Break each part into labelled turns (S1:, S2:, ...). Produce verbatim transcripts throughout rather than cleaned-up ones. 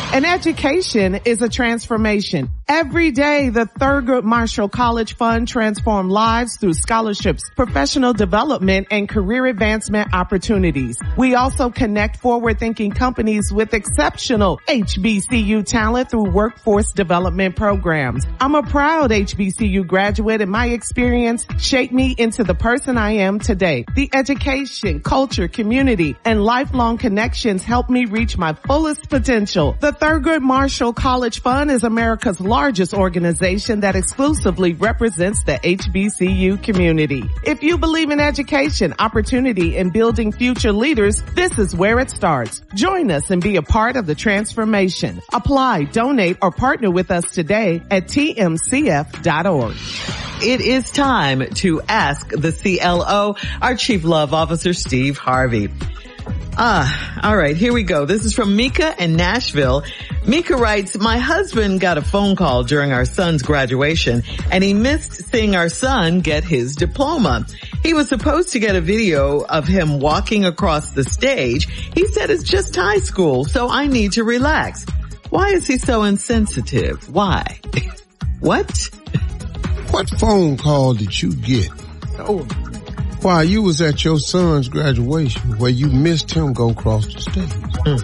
S1: An education is a transformation. Every day, the Thurgood Marshall College Fund transforms lives through scholarships, professional development, and career advancement opportunities. We also connect forward-thinking companies with exceptional H B C U talent through workforce development programs. I'm a proud H B C U graduate, and my experience shaped me into the person I am today. The education, culture, community, and lifelong connections helped me reach my fullest potential. The Thurgood Marshall College Fund is America's largest organization that exclusively represents the H B C U community. If you believe in education, opportunity, and building future leaders, this is where it starts. Join us and be a part of the transformation. Apply, donate, or partner with us today at T M C F dot org.
S2: It is time to ask the C L O, our Chief Love Officer, Steve Harvey. Ah, all right, here we go. This is from Mika in Nashville. Mika writes, my husband got a phone call during our son's graduation, and he missed seeing our son get his diploma. He was supposed to get a video of him walking across the stage. He said it's just high school, so I need to relax. Why is he so insensitive? Why? What?
S3: What phone call did you get?
S2: Oh.
S3: While you was at your son's graduation where you missed him go across the stage.
S2: Mm.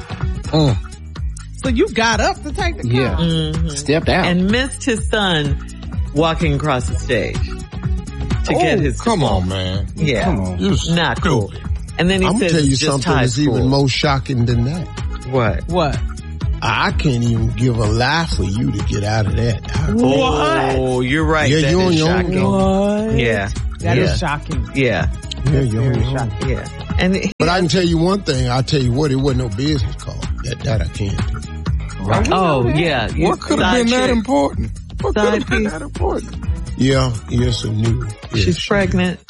S3: Mm.
S1: So you got up to take the call?
S4: Yeah.
S2: Mm-hmm.
S4: Stepped out.
S2: And missed his son walking across the stage to
S3: oh,
S2: get his
S3: come
S2: diploma.
S3: on, man.
S2: Yeah.
S3: Come on. You're
S2: Not cool. And then he
S3: I'm
S2: says
S3: gonna tell you
S2: it's just
S3: something
S2: high
S3: that's
S2: school.
S3: even more shocking than that.
S2: What?
S1: What?
S3: I can't even give a lie for you to get out of that.
S2: Oh, you're right.
S3: Yeah,
S2: that
S3: you're on
S2: is
S3: your
S2: shocking.
S3: own.
S1: What?
S2: Yeah.
S1: That
S2: yeah.
S1: is shocking.
S2: Yeah.
S3: Yeah, you're on your own.
S2: Yeah. And he,
S3: But I can tell you one thing. I'll tell you what, it wasn't no business call. That, that I can't do.
S2: right. Oh, yeah. You-
S5: What could have been that
S2: chick.
S5: important? What could
S2: Side
S5: have been
S2: piece.
S5: that important?
S3: Yeah, yes, I knew. Yes,
S2: She's
S3: she-
S2: pregnant.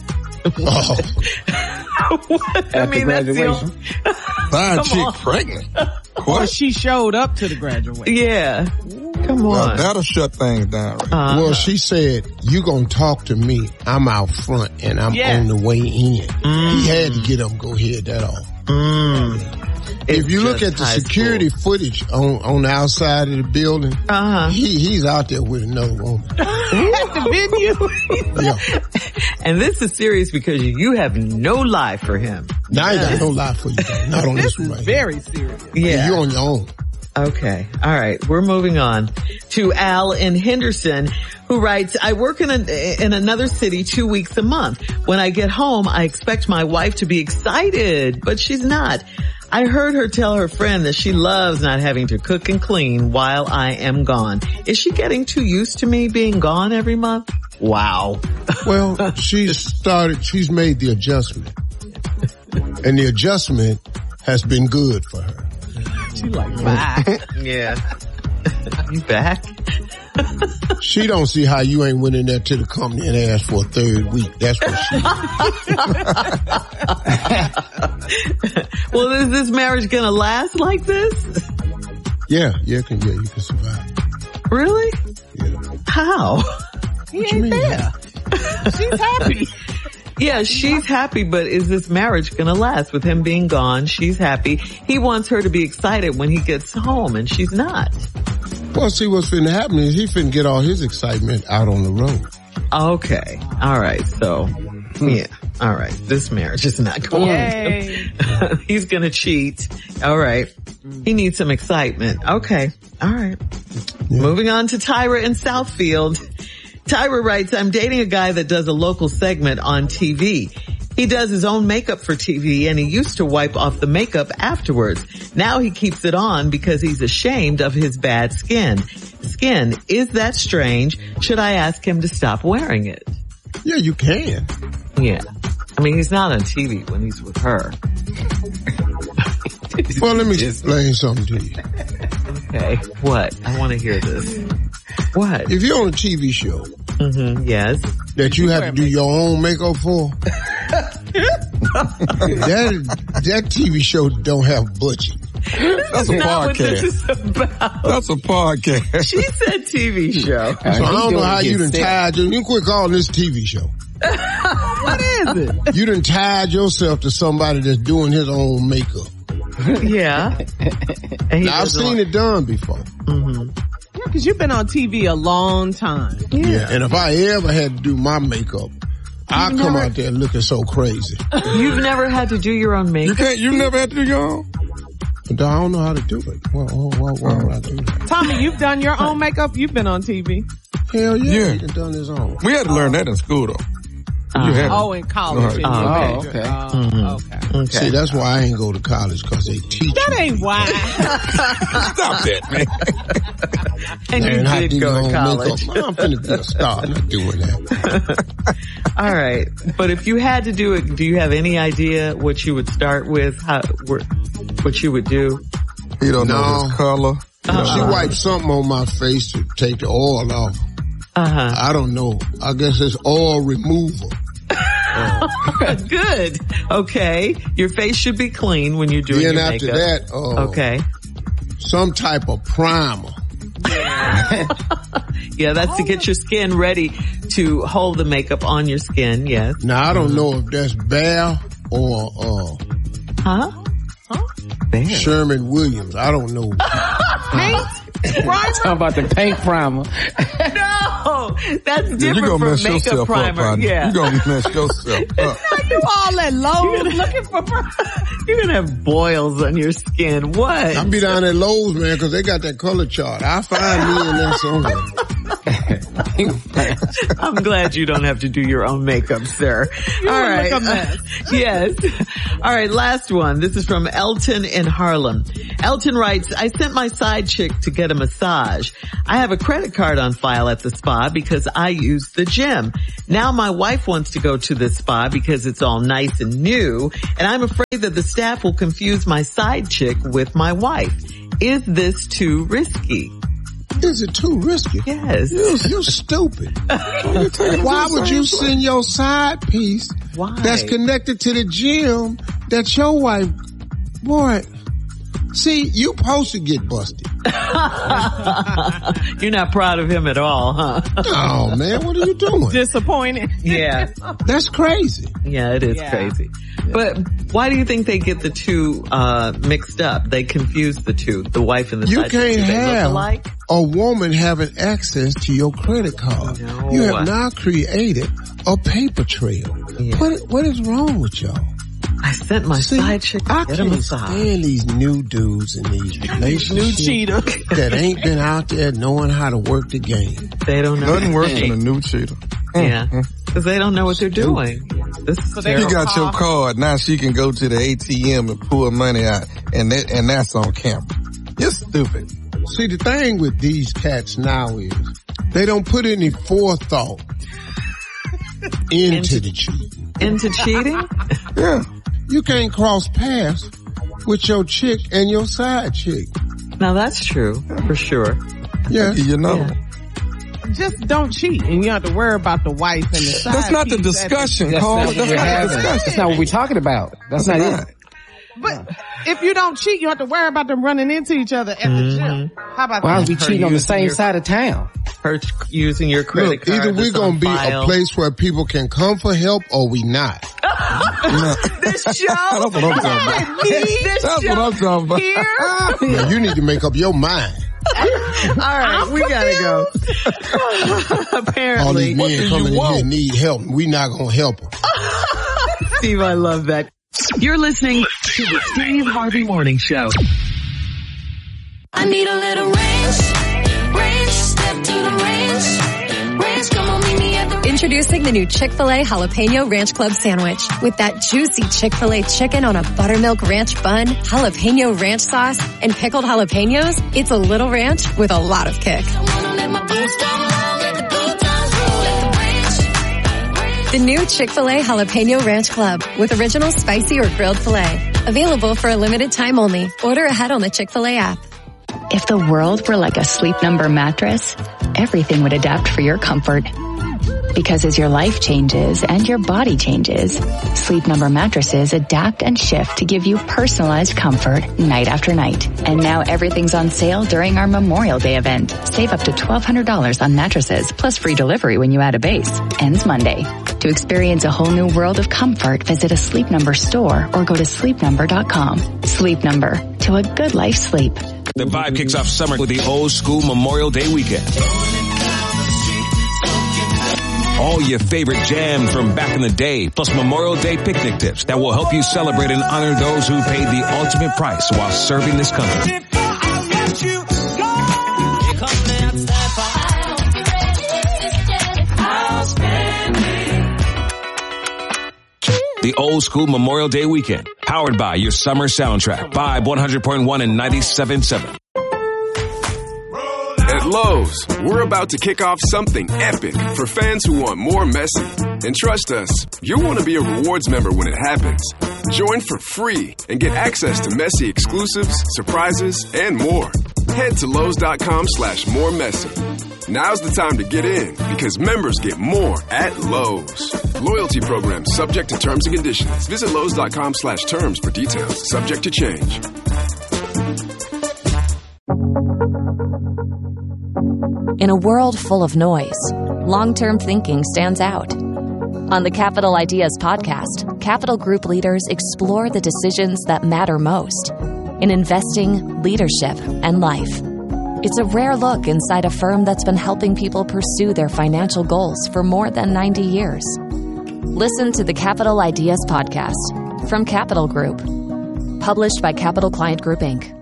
S3: Oh,
S2: What? I
S4: At
S2: mean,
S4: the
S2: that's the
S4: graduation.
S2: only-
S5: Fine
S2: Come
S5: chick
S2: on.
S5: pregnant.
S1: Or
S5: What?
S1: she showed up to the graduation.
S2: Yeah. Come
S5: Well,
S2: on.
S5: that'll shut things down. Right?
S2: Uh,
S3: well, she said, you gonna talk to me. I'm out front and I'm
S1: Yeah.
S3: on the way in.
S2: Mm.
S3: He had to get up and go ahead, that all.
S2: mm.
S3: If
S2: It's
S3: you look
S2: just
S3: at the
S2: high
S3: security
S2: school.
S3: footage on, on the outside of the building,
S2: Uh-huh.
S3: he, he's out there with another woman.
S1: At the venue.
S3: Yeah.
S2: And this is serious because you have no lie for him.
S3: Now I ain't got no lie for you, though. Not on this
S1: This
S3: one
S1: is
S3: right
S1: very serious.
S3: here.
S2: Yeah.
S3: You're on your own.
S2: Okay. All right. We're moving on to Al in Henderson, who writes, I work in a, in another city two weeks a month. When I get home, I expect my wife to be excited, but she's not. I heard her tell her friend that she loves not having to cook and clean while I am gone. Is she getting too used to me being gone every month? Wow.
S3: Well, she's started, she's made the adjustment. And the adjustment has been good for her.
S1: She like, bye.
S2: Yeah. You back?
S3: She don't see how you ain't went in there to the company and asked for a third week. That's what she
S2: Well, is this marriage gonna last like this?
S3: Yeah, yeah, can, yeah, you can survive.
S2: Really?
S3: Yeah.
S2: How?
S1: He
S3: What you
S1: ain't
S3: mean?
S1: there. She's happy.
S2: Yeah, she's happy, but is this marriage gonna last? With him being gone, she's happy. He wants her to be excited when he gets home, and she's not.
S3: Well, see, what's finna happen is he finna get all his excitement out on the road.
S2: Okay. All right. So, yeah. All right. This marriage is not going.
S1: Yay.
S2: He's gonna cheat. All right. He needs some excitement. Okay. All right.
S3: Yeah.
S2: Moving on to Tyra in Southfield. Tyra writes, I'm dating a guy that does a local segment on T V. He does his own makeup for T V, and he used to wipe off the makeup afterwards. Now he keeps it on because he's ashamed of his bad skin. Skin, is that strange? Should I ask him to stop wearing it?
S3: Yeah, you can.
S2: Yeah. I mean, he's not on T V when he's with her.
S3: Well, let me explain something to you.
S2: Okay. What? I want to hear this. What?
S3: If you're on a T V show
S2: Mm-hmm. Yes.
S3: that you have to do your own makeup for, that, that T V show don't have budget.
S5: That's a
S2: Not what this
S5: podcast.
S2: is about.
S5: That's a podcast.
S2: She said T V show.
S3: So I don't know how you done tied your, you quit calling this T V show.
S1: What is it?
S3: You done tied yourself to somebody that's doing his own makeup.
S2: Yeah. And he
S3: Now, I've
S2: doesn't
S3: seen
S2: want-
S3: it done before.
S2: Mhm.
S1: Yeah, because you've been on T V a long time.
S3: Yeah. And if I ever had to do my makeup, I'd come
S2: never-
S3: out there looking so crazy.
S2: You've never had to do your own
S5: You
S2: makeup?
S5: can't, you never had to do your own?
S3: But I don't know how to do it. Why, why, why, why would I do that?
S1: Tommy, you've done your own makeup. You've been on T V.
S3: Hell yeah,
S5: Yeah.
S3: he done done his own.
S5: We had to learn that in school, though. You had to.
S1: Oh, in college. in
S5: Oh,
S1: your
S4: okay.
S1: major.
S4: Okay.
S1: Oh,
S2: Mhm.
S1: okay.
S2: Okay.
S3: See, that's why I ain't go to college, because they teach
S1: That
S3: you.
S1: ain't why.
S5: Stop that, man.
S2: And you
S3: And I
S2: did
S3: do
S2: go
S3: your
S2: to
S3: own
S2: college.
S3: makeup. I'm finna be a star. I'm not doing that.
S2: All right. But if you had to do it, do you have any idea what you would start with? How, where- what you would do?
S5: You don't know
S3: No.
S5: his color. You don't
S3: She
S5: know-
S3: wiped something on my face to take the oil off.
S2: Uh-huh.
S3: I don't know. I guess it's oil removal.
S2: Good. Okay. Your face should be clean when you're doing
S3: Then
S2: your
S3: after
S2: makeup.
S3: that, uh,
S2: Okay.
S3: some type of primer.
S2: Yeah, that's to get your skin ready to hold the makeup on your skin. Yes.
S3: Now I don't know if that's Bear or uh,
S2: Huh? There.
S3: Sherman Williams. I don't know.
S4: Talking about the paint primer.
S2: No, that's
S5: Yeah,
S2: different
S5: you gonna
S2: from
S5: mess
S2: makeup
S5: yourself
S2: primer.
S5: up, partner.
S2: Yeah.
S5: You gonna mess yourself up.
S1: You all at Lowe's looking for.
S2: You're gonna have boils on your skin. What?
S3: I'll be down at Lowe's, man, because they got that color chart. I'll find me in there somewhere.
S2: I'm glad you don't have to do your own makeup, sir. All right.
S1: look a mess.
S2: Uh, yes. All right. Last one. This is from Elton in Harlem. Elton writes, I sent my side chick to get a massage. I have a credit card on file at the spa because I use the gym. Now my wife wants to go to the spa because it's all nice and new, and I'm afraid that the staff will confuse my side chick with my wife. Is this too risky?
S3: Is it too risky?
S2: Yes.
S3: You, you stupid. Why would you send your side piece
S2: Why?
S3: that's connected to the gym that your wife, boy, see, you supposed to get busted.
S2: You're not proud of him at all, huh?
S3: Oh man, what are you doing?
S1: Disappointed.
S2: Yeah.
S3: That's crazy.
S2: Yeah, it is
S1: Yeah.
S2: crazy. But why do you think they get the two uh mixed up? They confuse the two, the wife and the
S3: You
S2: side chick.
S3: can't
S2: Do they look
S3: have
S2: alike?
S3: a woman having access to your credit card.
S2: No.
S3: You have now created a paper trail.
S2: Yeah.
S3: What what is wrong with y'all?
S2: I sent my
S3: See,
S2: side chick to
S3: I
S2: get a
S3: can't
S2: massage.
S3: stand these new dudes and these relationships
S1: New cheater.
S3: that ain't been out there knowing how to work the game.
S2: They don't know.
S5: Nothing worse than a new cheater.
S2: Yeah, because they don't know what they're doing. This is
S1: So they
S5: You
S2: terrible.
S5: got your card, now she can go to the A T M and pull money out, and that, and that's on camera. You're stupid.
S3: See, the thing with these cats now is they don't put any forethought into the cheating.
S2: Into cheating?
S5: Yeah.
S3: You can't cross paths with your chick and your side chick.
S2: Now that's true, for sure.
S3: Yeah.
S5: You know.
S2: Yeah.
S1: Just don't cheat, and you have to worry about the wife and the side.
S5: That's not the
S1: piece at
S5: discussion,
S4: That's
S5: Carl.
S4: not what
S5: That's
S4: we're
S5: not the
S4: having.
S5: discussion.
S4: That's not what we're talking about. That's not it.
S1: But if you don't cheat, you have to worry about them running into each other at the gym. How about
S4: Why
S1: that?
S4: would we
S2: Her
S4: cheating on the
S2: using
S4: same
S2: your-
S4: side of town?
S2: Her ch- using your credit
S3: Look,
S2: card.
S3: either we're
S2: that's
S3: going
S2: on
S3: to be
S2: file.
S3: a place where people can come for help or we not.
S2: This show.
S5: That's what I'm talking about.
S2: This
S5: That's
S2: show
S5: what I'm talking about.
S2: here.
S3: Now, you need to make up your mind.
S2: All right, we gotta go.
S3: All
S2: Apparently,
S3: these men coming in here need help. We not going to help them.
S2: Steve, I love that.
S6: You're listening to the Steve Harvey Morning Show.
S7: I need a little ranch, ranch, step to the ranch, ranch, come on, meet me at the
S8: Introducing the new Chick-fil-A Jalapeno Ranch Club sandwich. With that juicy Chick-fil-A chicken on a buttermilk ranch bun, jalapeno ranch sauce, and pickled jalapenos, it's a little ranch with a lot of kick.
S7: wanna let my boots down low, let the good times roll, let the ranch.
S8: The new Chick-fil-A Jalapeno Ranch Club with original spicy or grilled filet. Available for a limited time only. Order ahead on the Chick-fil-A app.
S9: If the world were like a Sleep Number mattress, everything would adapt for your comfort. Because as your life changes and your body changes, Sleep Number mattresses adapt and shift to give you personalized comfort night after night. And now everything's on sale during our Memorial Day event. Save up to twelve hundred dollars on mattresses plus free delivery when you add a base. Ends Monday. To experience a whole new world of comfort, visit a Sleep Number store or go to sleep number dot com. Sleep Number, to a good life sleep.
S10: The vibe kicks off summer with the Old School Memorial Day weekend. All your favorite jams from back in the day, plus Memorial Day picnic tips that will help you celebrate and honor those who paid the ultimate price while serving this country. The Old School Memorial Day weekend, powered by your summer soundtrack, Vibe one hundred point one and ninety-seven point seven.
S11: At Lowe's, we're about to kick off something epic for fans who want more Messi. And trust us, you'll want to be a rewards member when it happens. Join for free and get access to Messi exclusives, surprises, and more. Head to Lowe's.com slash more Messi. Now's the time to get in because members get more at Lowe's. Loyalty program subject to terms and conditions. Visit Lowe's.com slash terms for details. Subject to change.
S12: In a world full of noise, long-term thinking stands out. On the Capital Ideas podcast, Capital Group leaders explore the decisions that matter most in investing, leadership, and life. It's a rare look inside a firm that's been helping people pursue their financial goals for more than ninety years. Listen to the Capital Ideas podcast from Capital Group, published by Capital Client Group, Incorporated.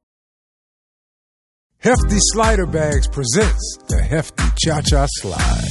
S13: Hefty Slider Bags presents the Hefty Cha-Cha Slide.